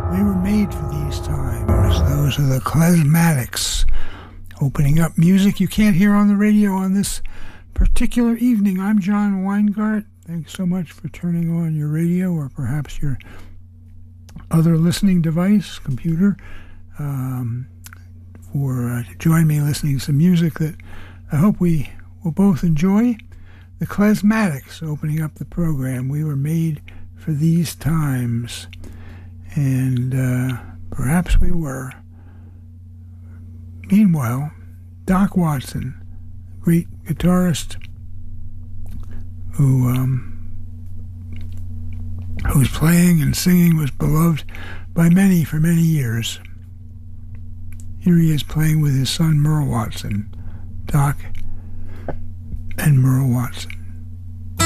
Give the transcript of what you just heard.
We were made for these times. Those are the Klezmatics, opening up music you can't hear on the radio on this particular evening. I'm John Weingart. Thanks so much for turning on your radio or perhaps your other listening device, computer, for join me listening to some music that I hope we will both enjoy. The Klezmatics opening up the program. We were made for these times. And perhaps we were. Meanwhile, Doc Watson, great guitarist whose playing and singing was beloved by many for many years. Here he is playing with his son Merle Watson, Doc and Merle Watson.